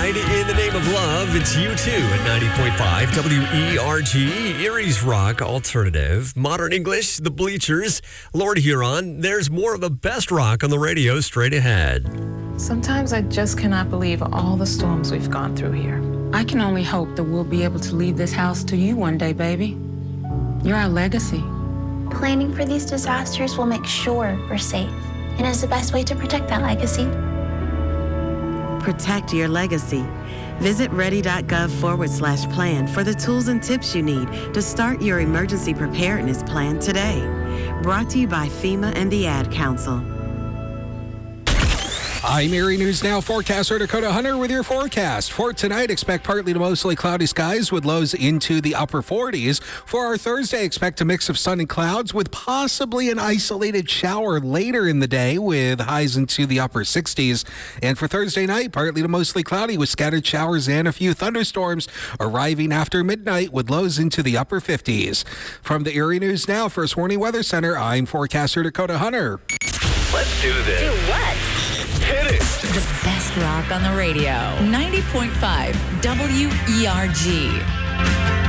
ride in the name of love. It's U2 at 90.5 WERG, Erie's Rock Alternative. Modern English, The Bleachers, Lord Huron. There's more of the best rock on the radio straight ahead. Sometimes I just cannot believe all the storms we've gone through here. I can only hope that we'll be able to leave this house to you one day, baby. You're our legacy. Planning for these disasters will make sure we're safe, and is the best way to protect that legacy. Protect your legacy. Visit ready.gov/plan for the tools and tips you need to start your emergency preparedness plan today. Brought to you by FEMA and the Ad Council. I'm Erie News Now forecaster Dakota Hunter with your forecast. For tonight, expect partly to mostly cloudy skies with lows into the upper 40s. For our Thursday, expect a mix of sun and clouds with possibly an isolated shower later in the day with highs into the upper 60s. And for Thursday night, partly to mostly cloudy with scattered showers and a few thunderstorms arriving after midnight with lows into the upper 50s. From the Erie News Now First Warning Weather Center, I'm forecaster Dakota Hunter. Let's do this. Do what? Hit it. The best rock on the radio. 90.5 WERG.